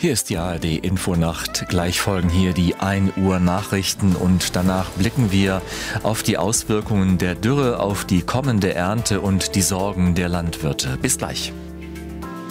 Hier ist die ARD Infonacht. Gleich folgen hier die 1 Uhr Nachrichten und danach blicken wir auf die Auswirkungen der Dürre, auf die kommende Ernte und die Sorgen der Landwirte. Bis gleich.